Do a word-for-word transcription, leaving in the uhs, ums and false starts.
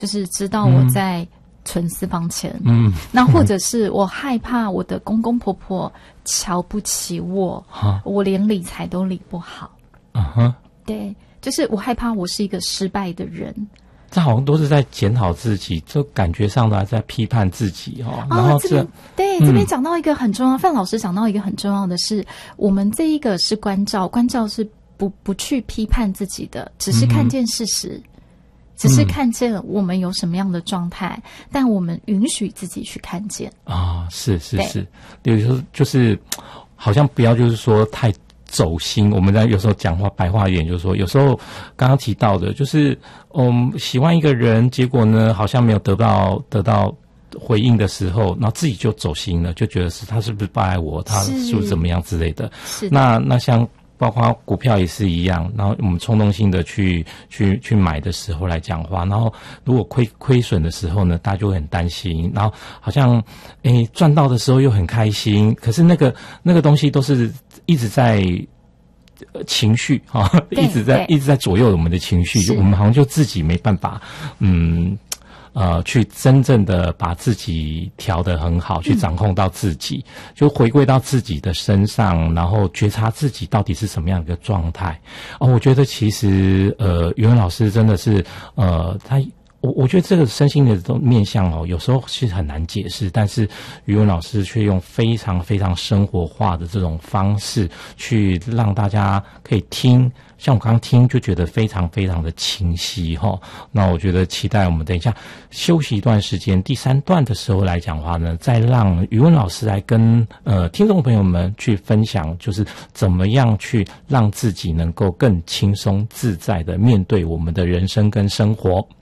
就是知道我在存私房钱，嗯，那或者是我害怕我的公公婆婆瞧不起我，嗯、我连理财都理不好，嗯哼，对，就是我害怕我是一个失败的人。 这好像都是在检讨自己，就感觉上的在批判自己哦。然后这、 哦、对、嗯、这边讲到一个很重要，范老师讲到一个很重要的是，我们这一个是关照，关照是不不去批判自己的，只是看见事实。嗯，只是看见我们有什么样的状态，嗯、但我们允许自己去看见啊、哦，是是是，有时候就是好像不要就是说太走心。我们在有时候讲话白话一点，就是说有时候刚刚提到的，就是嗯喜欢一个人，结果呢好像没有得到得到回应的时候，然后自己就走心了，就觉得是他是不是不爱我，他是不是怎么样之类的。 是的， 那那像。包括股票也是一样，然后我们冲动性的去去去买的时候来讲话，然后如果亏亏损的时候呢，大家就会很担心，然后好像诶赚到的时候又很开心，可是那个那个东西都是一直在呃情绪啊，一直在一直在左右我们的情绪，就我们好像就自己没办法，嗯。呃，去真正的把自己调得很好，去掌控到自己，嗯、就回归到自己的身上，然后觉察自己到底是什么样的一个状态。哦，我觉得其实呃，语文老师真的是呃，他我我觉得这个身心的这种面向哦，有时候是很难解释，但是语文老师却用非常非常生活化的这种方式，去让大家可以听。像我刚刚听就觉得非常非常的清晰齁，那我觉得期待我们等一下休息一段时间，第三段的时候来讲话呢，再让语文老师来跟呃听众朋友们去分享，就是怎么样去让自己能够更轻松自在的面对我们的人生跟生活。